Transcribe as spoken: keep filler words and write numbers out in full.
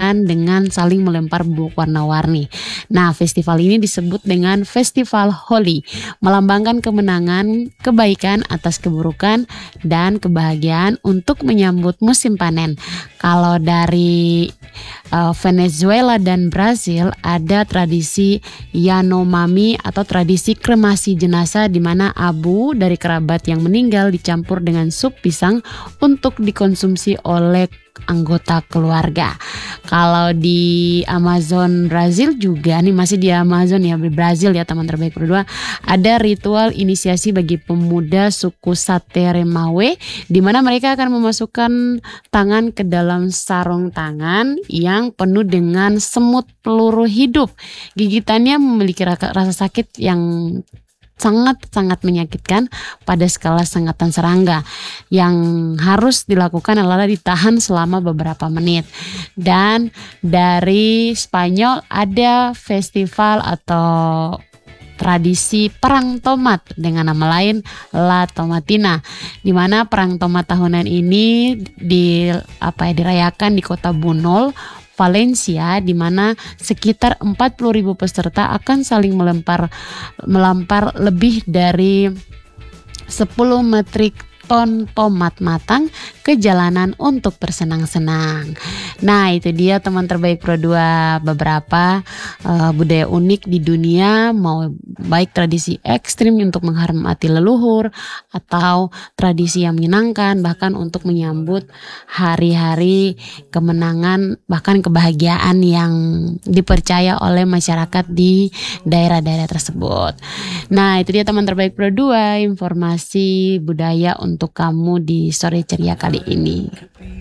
dirayakan dengan saling melempar blok warna-warni. Nah, festival ini disebut dengan Festival Holi, melambangkan kemenangan, kebaikan atas keburukan, dan kebahagiaan untuk menyambut musim panen. Kalau dari uh, Venezuela dan Brasil ada tradisi Yanomami atau tradisi kremasi jenazah, di mana abu dari kerabat yang meninggal dicampur dengan sup pisang untuk dikonsumsi oleh anggota keluarga. Kalau di Amazon Brazil juga, nih masih di Amazon ya, di Brazil ya teman terbaik berdua, ada ritual inisiasi bagi pemuda suku Sateremawe, di mana mereka akan memasukkan tangan ke dalam sarung tangan yang penuh dengan semut peluru hidup. Gigitannya memiliki rasa sakit yang sangat-sangat menyakitkan pada skala sengatan serangga. Yang harus dilakukan adalah ditahan selama beberapa menit. Dan dari Spanyol ada festival atau tradisi perang tomat dengan nama lain La Tomatina, di mana perang tomat tahunan ini di apa ya dirayakan di kota Bunol, Valencia, di mana sekitar empat puluh ribu peserta akan saling melempar melampar lebih dari sepuluh metrik ton tomat matang ke jalanan untuk bersenang-senang. Nah, itu dia teman terbaik Pro dua, beberapa uh, budaya unik di dunia, mau baik tradisi ekstrim untuk menghormati leluhur atau tradisi yang menyenangkan, bahkan untuk menyambut hari-hari kemenangan, bahkan kebahagiaan yang dipercaya oleh masyarakat di daerah-daerah tersebut. Nah, itu dia teman terbaik Pro dua, informasi budaya untuk kamu di sore ceria kali ini.